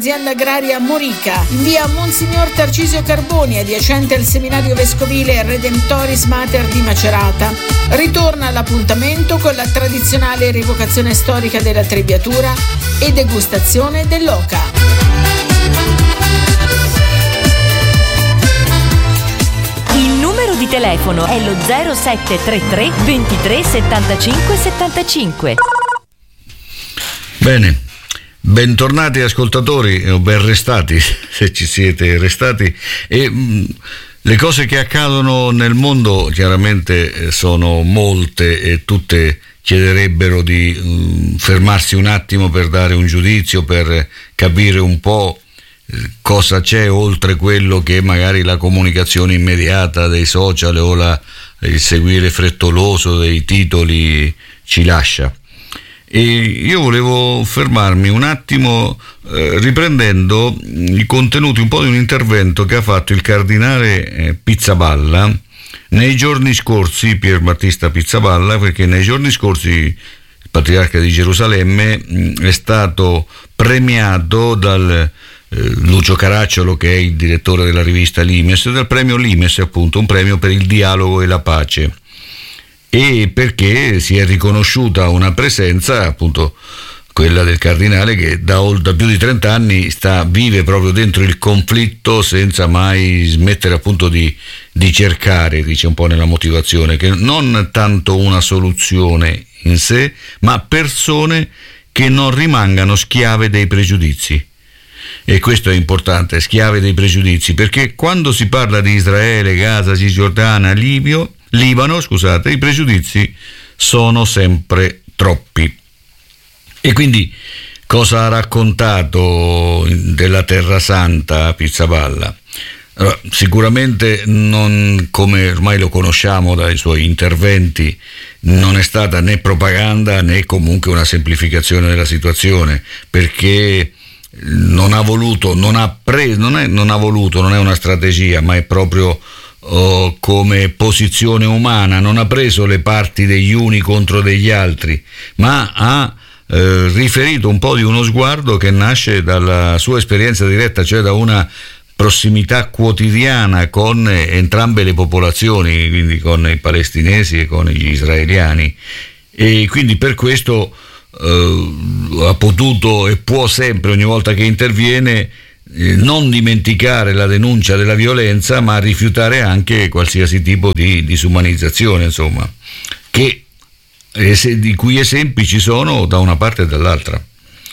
Azienda agraria Morica, in via Monsignor Tarcisio Carboni, adiacente al seminario vescovile Redemptoris Mater di Macerata, ritorna all'appuntamento con la tradizionale rievocazione storica della trebbiatura e degustazione dell'oca. Il numero di telefono è lo 0733 23 75 75. Bene. Bentornati ascoltatori, o ben restati se ci siete restati, e le cose che accadono nel mondo chiaramente sono molte e tutte chiederebbero di fermarsi un attimo per dare un giudizio, per capire un po' cosa c'è oltre quello che magari la comunicazione immediata dei social o il seguire frettoloso dei titoli ci lascia. E io volevo fermarmi un attimo riprendendo i contenuti un po' di un intervento che ha fatto il cardinale Pizzaballa nei giorni scorsi, Pier Battista Pizzaballa, perché nei giorni scorsi il patriarca di Gerusalemme è stato premiato dal Lucio Caracciolo, che è il direttore della rivista Limes, dal premio Limes, appunto, un premio per il dialogo e la pace. E perché si è riconosciuta una presenza, appunto quella del cardinale, che da più di 30 anni vive proprio dentro il conflitto senza mai smettere appunto di cercare, dice un po' nella motivazione, che non tanto una soluzione in sé, ma persone che non rimangano schiave dei pregiudizi. E questo è importante, schiave dei pregiudizi, perché quando si parla di Israele, Gaza, Cisgiordania, Libano, i pregiudizi sono sempre troppi. E quindi cosa ha raccontato della Terra Santa Pizzaballa? Allora, sicuramente non, come ormai lo conosciamo dai suoi interventi, non è stata né propaganda né comunque una semplificazione della situazione, perché non è una strategia, ma è proprio come posizione umana, non ha preso le parti degli uni contro degli altri, ma ha riferito un po' di uno sguardo che nasce dalla sua esperienza diretta, cioè da una prossimità quotidiana con entrambe le popolazioni, quindi con i palestinesi e con gli israeliani, e quindi per questo ha potuto e può sempre, ogni volta che interviene, non dimenticare la denuncia della violenza, ma rifiutare anche qualsiasi tipo di disumanizzazione, insomma, di cui esempi ci sono da una parte e dall'altra.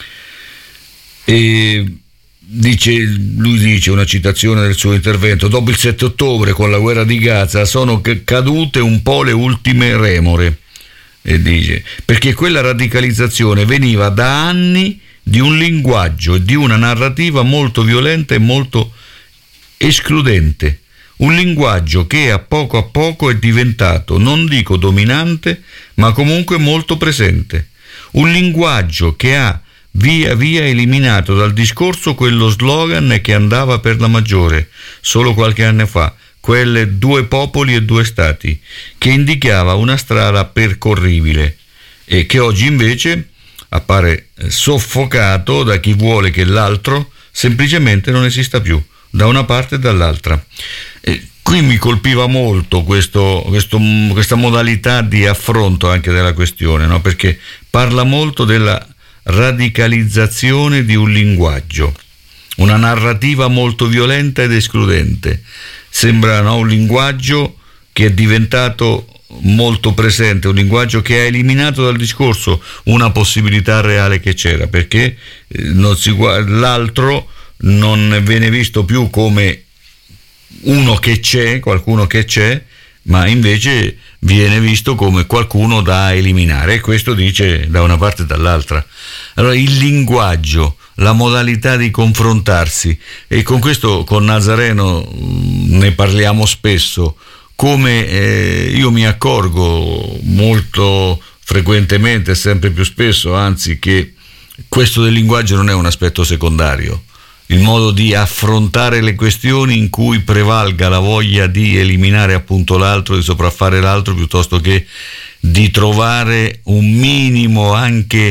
E lui dice, una citazione del suo intervento: dopo il 7 ottobre con la guerra di Gaza sono cadute un po' le ultime remore, e dice, perché quella radicalizzazione veniva da anni di un linguaggio e di una narrativa molto violenta e molto escludente, un linguaggio che a poco è diventato, non dico dominante, ma comunque molto presente, un linguaggio che ha via via eliminato dal discorso quello slogan che andava per la maggiore solo qualche anno fa, quelle 2 popoli e 2 stati, che indicava una strada percorribile e che oggi invece appare soffocato da chi vuole che l'altro semplicemente non esista più, da una parte e dall'altra. E qui mi colpiva molto questa modalità di affronto anche della questione, no? Perché parla molto della radicalizzazione di un linguaggio, una narrativa molto violenta ed escludente. Sembra, no, un linguaggio che è diventato molto presente, un linguaggio che ha eliminato dal discorso una possibilità reale che c'era, perché l'altro non viene visto più come uno che c'è, qualcuno che c'è, ma invece viene visto come qualcuno da eliminare, e questo dice da una parte e dall'altra. Allora il linguaggio, la modalità di confrontarsi, e con questo con Nazareno ne parliamo spesso, come io mi accorgo molto frequentemente, sempre più spesso, anzi, che questo del linguaggio non è un aspetto secondario, il modo di affrontare le questioni in cui prevalga la voglia di eliminare appunto l'altro, di sopraffare l'altro, piuttosto che di trovare un minimo anche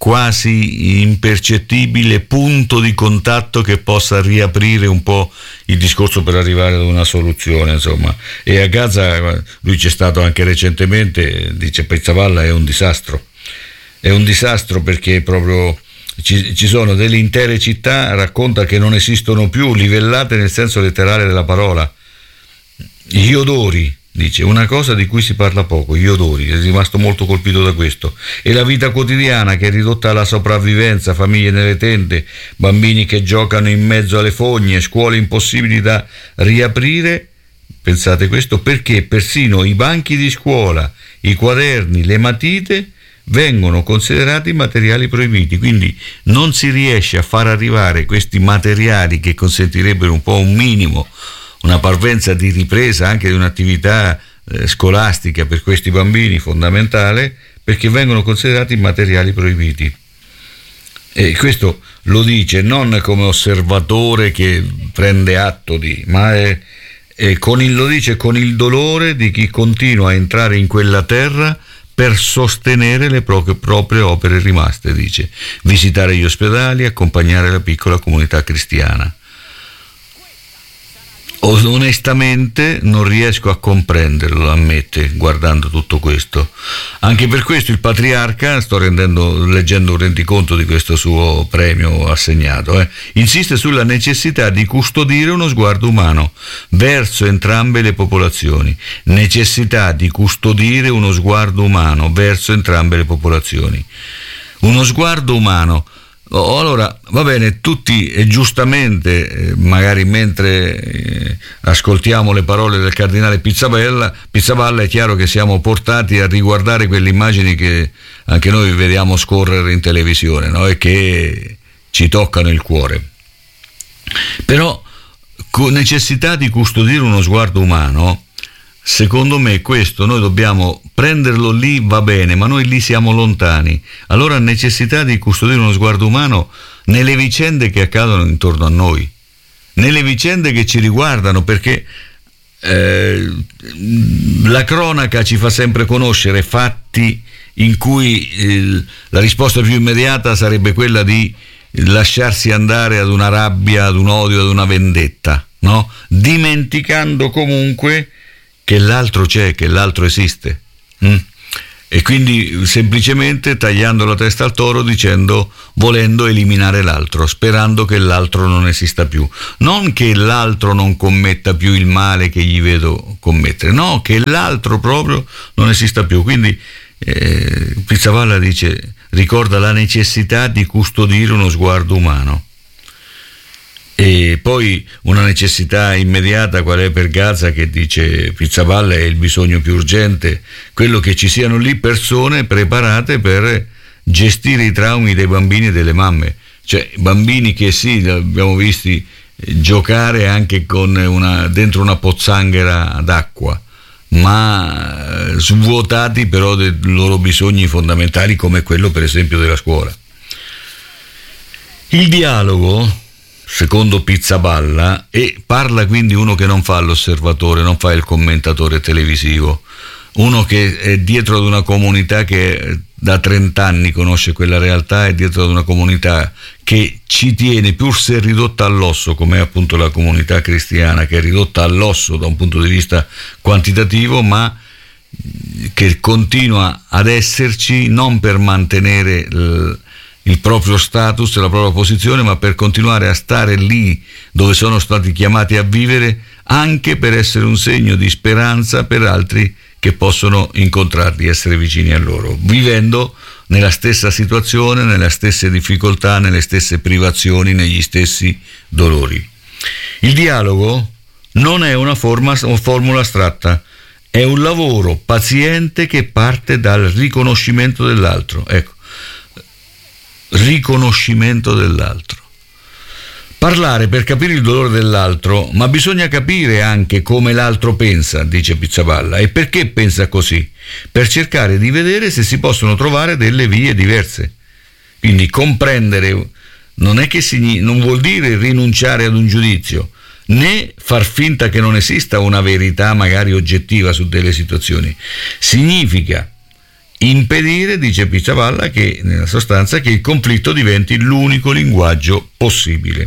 quasi impercettibile punto di contatto che possa riaprire un po' il discorso per arrivare ad una soluzione, insomma. E a Gaza lui c'è stato anche recentemente, dice Pizzaballa, è un disastro perché proprio ci sono delle intere città, racconta, che non esistono più, livellate nel senso letterale della parola. Gli odori, dice, una cosa di cui si parla poco, gli odori, è rimasto molto colpito da questo. E la vita quotidiana che è ridotta alla sopravvivenza, famiglie nelle tende, bambini che giocano in mezzo alle fogne, scuole impossibili da riaprire, pensate questo, perché persino i banchi di scuola, i quaderni, le matite vengono considerati materiali proibiti, quindi non si riesce a far arrivare questi materiali che consentirebbero un po' un minimo, una parvenza di ripresa anche di un'attività scolastica per questi bambini fondamentale, perché vengono considerati materiali proibiti. E questo lo dice non come osservatore che prende atto di, ma lo dice con il dolore di chi continua a entrare in quella terra per sostenere le proprie opere rimaste, dice, visitare gli ospedali, accompagnare la piccola comunità cristiana. Onestamente non riesco a comprenderlo, ammette, guardando tutto questo. Anche per questo il patriarca, sto leggendo un rendiconto di questo suo premio assegnato, insiste sulla necessità di custodire uno sguardo umano verso entrambe le popolazioni. Necessità di custodire uno sguardo umano verso entrambe le popolazioni. Uno sguardo umano. Allora, va bene, tutti giustamente, magari mentre ascoltiamo le parole del cardinale Pizzaballa, è chiaro che siamo portati a riguardare quelle immagini che anche noi vediamo scorrere in televisione, no? E che ci toccano il cuore. Però, con necessità di custodire uno sguardo umano, secondo me questo noi dobbiamo prenderlo lì, va bene, ma noi lì siamo lontani. Allora necessità di custodire uno sguardo umano nelle vicende che accadono intorno a noi, nelle vicende che ci riguardano, perché la cronaca ci fa sempre conoscere fatti in cui la risposta più immediata sarebbe quella di lasciarsi andare ad una rabbia, ad un odio, ad una vendetta, no? Dimenticando comunque che l'altro c'è, che l'altro esiste, e quindi semplicemente tagliando la testa al toro, volendo eliminare l'altro, sperando che l'altro non esista più, non che l'altro non commetta più il male che gli vedo commettere, no, che l'altro proprio non esista più. Quindi Pizzaballa ricorda la necessità di custodire uno sguardo umano. E poi una necessità immediata qual è per Gaza, che dice Pizzaballa è il bisogno più urgente, quello che ci siano lì persone preparate per gestire i traumi dei bambini e delle mamme, cioè bambini che sì, li abbiamo visti giocare anche con dentro una pozzanghera d'acqua, ma svuotati però dei loro bisogni fondamentali, come quello per esempio della scuola. Il dialogo, secondo Pizzaballa, e parla quindi uno che non fa l'osservatore, non fa il commentatore televisivo, uno che è dietro ad una comunità che da 30 anni conosce quella realtà, è dietro ad una comunità che ci tiene, pur se ridotta all'osso, come è appunto la comunità cristiana, che è ridotta all'osso da un punto di vista quantitativo, ma che continua ad esserci non per mantenere il proprio status, la propria posizione, ma per continuare a stare lì dove sono stati chiamati a vivere, anche per essere un segno di speranza per altri che possono incontrarli, essere vicini a loro, vivendo nella stessa situazione, nelle stesse difficoltà, nelle stesse privazioni, negli stessi dolori. Il dialogo non è una formula astratta, è un lavoro paziente che parte dal riconoscimento dell'altro. Ecco, riconoscimento dell'altro. Parlare per capire il dolore dell'altro, ma bisogna capire anche come l'altro pensa, dice Pizzaballa, e perché pensa così, per cercare di vedere se si possono trovare delle vie diverse. Quindi comprendere non è che non vuol dire rinunciare ad un giudizio, né far finta che non esista una verità magari oggettiva su delle situazioni. Significa impedire, dice Pizzavalla, che nella sostanza che il conflitto diventi l'unico linguaggio possibile.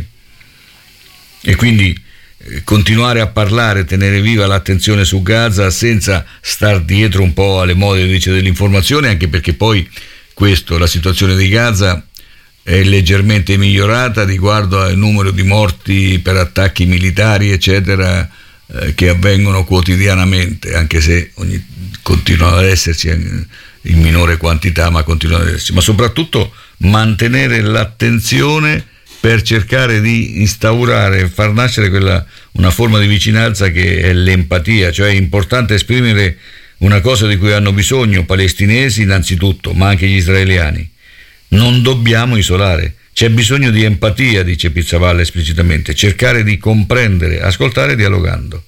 E quindi continuare a parlare, tenere viva l'attenzione su Gaza senza star dietro un po' alle mode, dice, dell'informazione, anche perché poi la situazione di Gaza è leggermente migliorata riguardo al numero di morti per attacchi militari eccetera che avvengono quotidianamente, anche se continuano ad esserci in minore quantità, ma continuano ad esserci, ma soprattutto mantenere l'attenzione per cercare di instaurare, far nascere una forma di vicinanza che è l'empatia, cioè è importante esprimere una cosa di cui hanno bisogno palestinesi innanzitutto, ma anche gli israeliani. Non dobbiamo isolare, c'è bisogno di empatia, dice Pizzavalla esplicitamente, cercare di comprendere, ascoltare dialogando.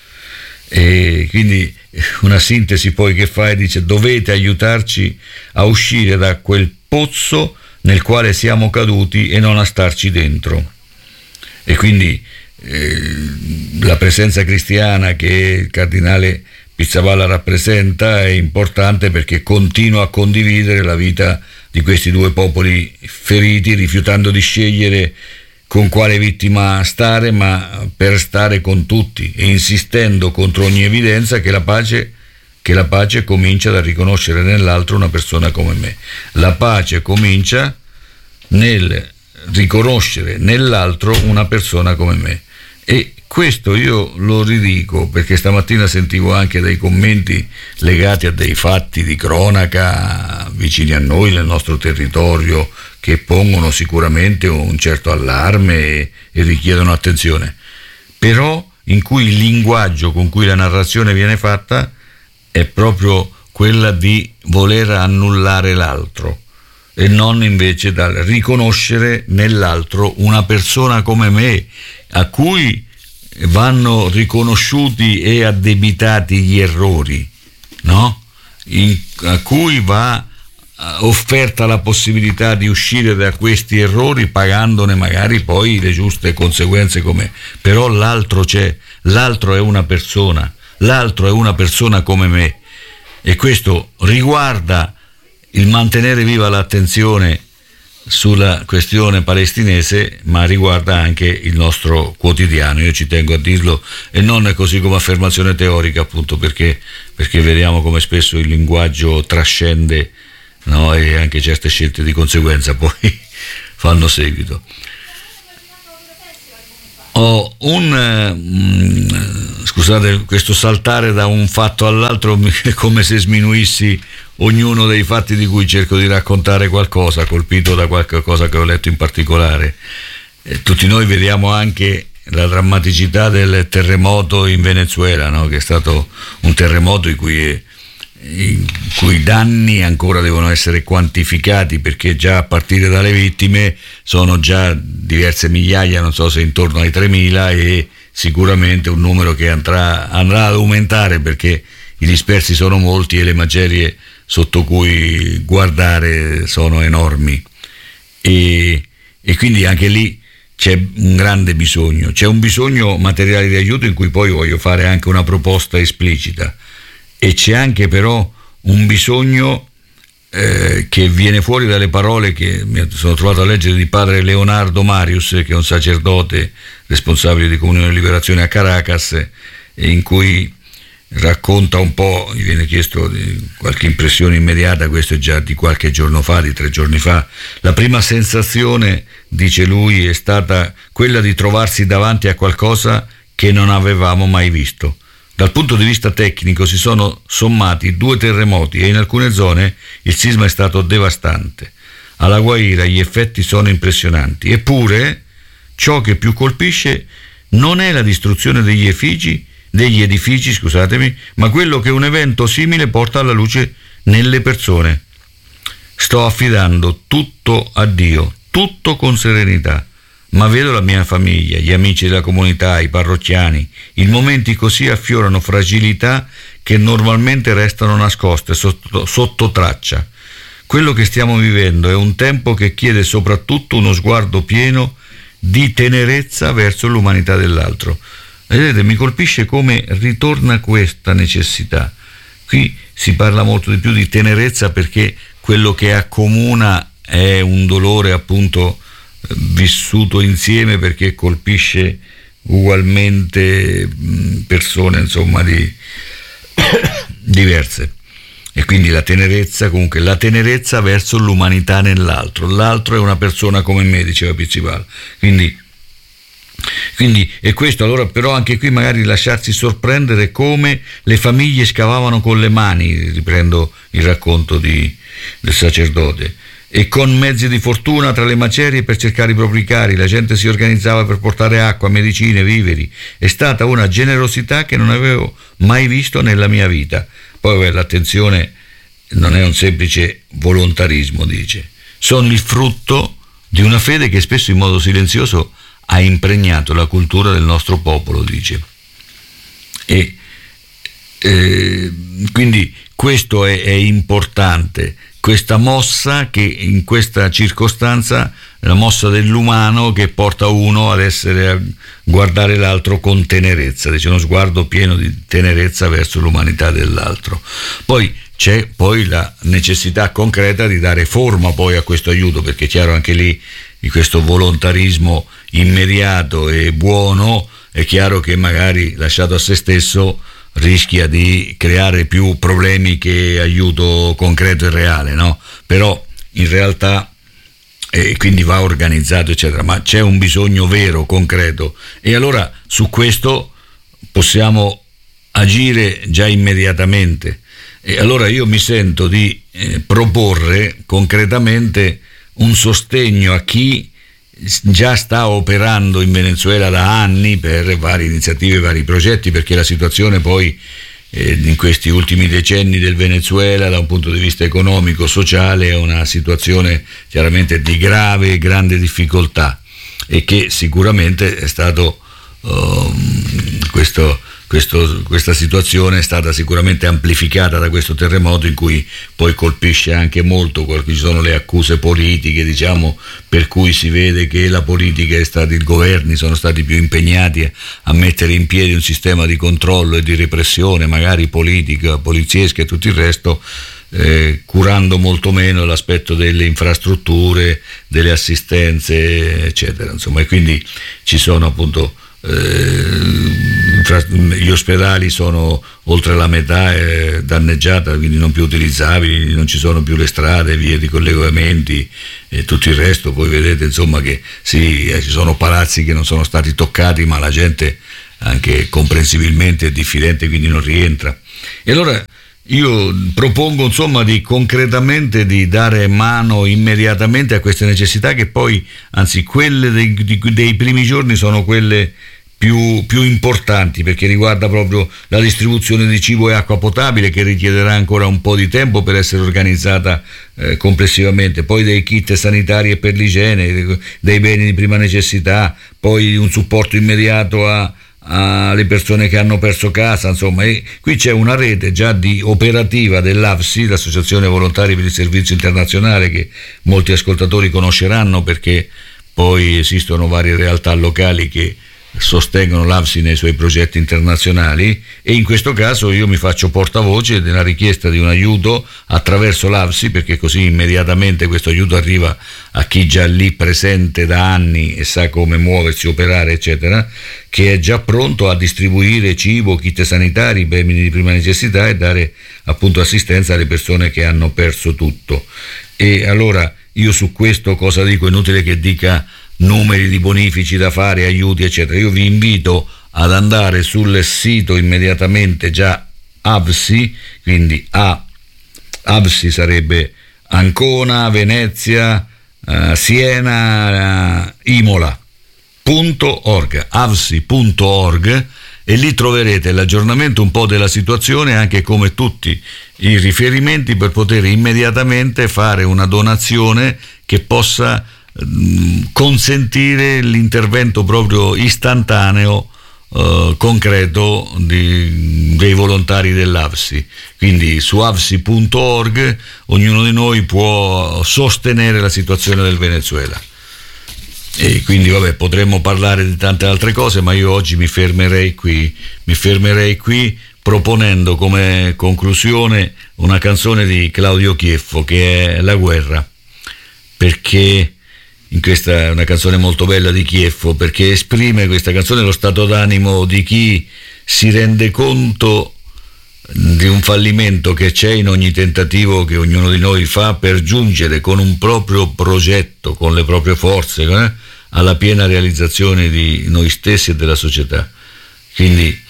E quindi una sintesi poi che fa e dice: dovete aiutarci a uscire da quel pozzo nel quale siamo caduti e non a starci dentro. E quindi la presenza cristiana che il cardinale Pizzavalla rappresenta è importante, perché continua a condividere la vita di questi due popoli feriti, rifiutando di scegliere con quale vittima stare, ma per stare con tutti, e insistendo contro ogni evidenza che la pace comincia dal riconoscere nell'altro una persona come me. La pace comincia nel riconoscere nell'altro una persona come me. E questo io lo ridico perché stamattina sentivo anche dei commenti legati a dei fatti di cronaca vicini a noi nel nostro territorio, che pongono sicuramente un certo allarme e richiedono attenzione, però in cui il linguaggio con cui la narrazione viene fatta è proprio quella di voler annullare l'altro, e non invece dal riconoscere nell'altro una persona come me, a cui vanno riconosciuti e addebitati gli errori, no? A cui va offerta la possibilità di uscire da questi errori pagandone magari poi le giuste conseguenze, però l'altro c'è, l'altro è una persona come me, e questo riguarda il mantenere viva l'attenzione sulla questione palestinese, ma riguarda anche il nostro quotidiano. Io ci tengo a dirlo, e non è così come affermazione teorica, appunto perché vediamo come spesso il linguaggio trascende, no? E anche certe scelte di conseguenza poi fanno seguito. Scusate, questo saltare da un fatto all'altro è come se sminuissi ognuno dei fatti di cui cerco di raccontare qualcosa, colpito da qualche cosa che ho letto in particolare. Tutti noi vediamo anche la drammaticità del terremoto in Venezuela, no? Che è stato un terremoto in cui i danni ancora devono essere quantificati, perché già a partire dalle vittime sono già diverse migliaia, non so se intorno ai 3.000, e sicuramente un numero che andrà ad aumentare, perché i dispersi sono molti e le macerie sotto cui guardare sono enormi, e quindi anche lì c'è un grande bisogno, c'è un bisogno materiale di aiuto, in cui poi voglio fare anche una proposta esplicita, e c'è anche però un bisogno che viene fuori dalle parole che mi sono trovato a leggere di padre Leonardo Marius, che è un sacerdote responsabile di Comunione e Liberazione a Caracas, in cui racconta un po', gli viene chiesto qualche impressione immediata, questo è già di qualche giorno fa, di 3 giorni fa. La prima sensazione, dice lui, è stata quella di trovarsi davanti a qualcosa che non avevamo mai visto. Dal punto di vista tecnico si sono sommati 2 terremoti e in alcune zone il sisma è stato devastante. Alla Guaira gli effetti sono impressionanti, eppure ciò che più colpisce non è la distruzione degli edifici, ma quello che un evento simile porta alla luce nelle persone. Sto affidando tutto a Dio, tutto con serenità, ma vedo la mia famiglia, gli amici della comunità, i parrocchiani. In momenti così affiorano fragilità che normalmente restano nascoste sotto traccia. Quello che stiamo vivendo è un tempo che chiede soprattutto uno sguardo pieno di tenerezza verso l'umanità dell'altro. Vedete, mi colpisce come ritorna questa necessità. Qui si parla molto di più di tenerezza, perché quello che accomuna è un dolore appunto vissuto insieme, perché colpisce ugualmente persone insomma diverse. E quindi la tenerezza, comunque la tenerezza verso l'umanità nell'altro. L'altro è una persona come me, diceva Pizzipallo. Quindi e questo, allora, però anche qui magari lasciarsi sorprendere come le famiglie scavavano con le mani, riprendo il racconto del sacerdote, e con mezzi di fortuna tra le macerie per cercare i propri cari, la gente si organizzava per portare acqua, medicine, viveri. È stata una generosità che non avevo mai visto nella mia vita. Poi l'attenzione non è un semplice volontarismo, dice, sono il frutto di una fede che spesso in modo silenzioso ha impregnato la cultura del nostro popolo, dice. E quindi questo è importante, questa mossa che in questa circostanza è la mossa dell'umano che porta uno a guardare l'altro con tenerezza, dice, uno sguardo pieno di tenerezza verso l'umanità dell'altro. Poi c'è la necessità concreta di dare forma poi a questo aiuto, perché è chiaro anche lì, di questo volontarismo immediato e buono, è chiaro che magari lasciato a se stesso rischia di creare più problemi che aiuto concreto e reale, no? Però in realtà quindi va organizzato eccetera, ma c'è un bisogno vero, concreto, e allora su questo possiamo agire già immediatamente. E allora io mi sento di proporre concretamente un sostegno a chi già sta operando in Venezuela da anni per varie iniziative, vari progetti, perché la situazione poi in questi ultimi decenni del Venezuela da un punto di vista economico, sociale, è una situazione chiaramente di grande difficoltà, e che sicuramente è stato questa situazione è stata sicuramente amplificata da questo terremoto, in cui poi colpisce anche molto, ci sono le accuse politiche, diciamo, per cui si vede che la politica i governi sono stati più impegnati a mettere in piedi un sistema di controllo e di repressione, magari politica, poliziesca e tutto il resto, curando molto meno l'aspetto delle infrastrutture, delle assistenze eccetera, insomma. E quindi ci sono appunto gli ospedali sono oltre la metà danneggiata, quindi non più utilizzabili, non ci sono più le strade, vie di collegamenti e tutto il resto. Poi vedete insomma che sì, ci sono palazzi che non sono stati toccati, ma la gente anche comprensibilmente è diffidente, quindi non rientra. E allora io propongo insomma concretamente di dare mano immediatamente a queste necessità, che poi, anzi, quelle dei primi giorni sono quelle più importanti, perché riguarda proprio la distribuzione di cibo e acqua potabile, che richiederà ancora un po' di tempo per essere organizzata complessivamente, poi dei kit sanitari e per l'igiene, dei beni di prima necessità, poi un supporto immediato alle persone che hanno perso casa, insomma. E qui c'è una rete già operativa dell'AVSI, l'Associazione Volontari per il Servizio Internazionale, che molti ascoltatori conosceranno, perché poi esistono varie realtà locali che sostengono l'AVSI nei suoi progetti internazionali, e in questo caso io mi faccio portavoce della richiesta di un aiuto attraverso l'AVSI, perché così immediatamente questo aiuto arriva a chi già lì presente da anni e sa come muoversi, operare eccetera, che è già pronto a distribuire cibo, kit sanitari, beni di prima necessità, e dare appunto assistenza alle persone che hanno perso tutto. E allora io su questo cosa dico? È inutile che dica numeri di bonifici da fare, aiuti eccetera. Io vi invito ad andare sul sito immediatamente già AVSI, quindi AVSI sarebbe Ancona, Venezia, Siena, Imola.org, avsi.org, e lì troverete l'aggiornamento un po' della situazione, anche come tutti i riferimenti per poter immediatamente fare una donazione che possa consentire l'intervento proprio istantaneo, concreto dei volontari dell'AVSI. Quindi su avsi.org ognuno di noi può sostenere la situazione del Venezuela. E quindi potremmo parlare di tante altre cose, ma io oggi mi fermerei qui. proponendo come conclusione una canzone di Claudio Chieffo che è La guerra, perché questa è una canzone molto bella di Chieffo, perché esprime, questa canzone, lo stato d'animo di chi si rende conto di un fallimento che c'è in ogni tentativo che ognuno di noi fa per giungere con un proprio progetto, con le proprie forze, alla piena realizzazione di noi stessi e della società. Quindi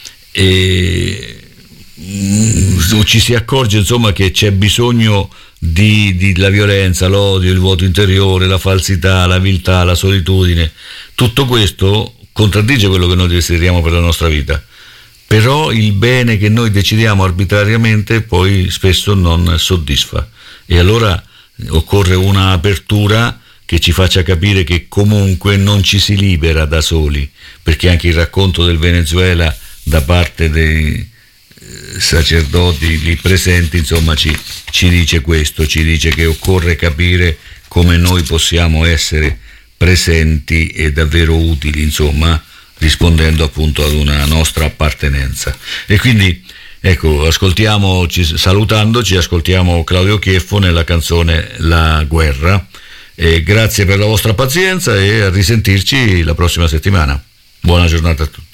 ci si accorge, insomma, che c'è bisogno di la violenza, l'odio, il vuoto interiore, la falsità, la viltà, la solitudine. Tutto questo contraddice quello che noi desideriamo per la nostra vita. Però il bene che noi decidiamo arbitrariamente poi spesso non soddisfa, e allora occorre una apertura che ci faccia capire che comunque non ci si libera da soli, perché anche il racconto del Venezuela da parte dei sacerdoti lì presenti, insomma, ci dice questo, ci dice che occorre capire come noi possiamo essere presenti e davvero utili, insomma, rispondendo appunto ad una nostra appartenenza. E quindi ecco, salutandoci, ascoltiamo Claudio Chieffo nella canzone La guerra, e grazie per la vostra pazienza e a risentirci la prossima settimana. Buona giornata a tutti.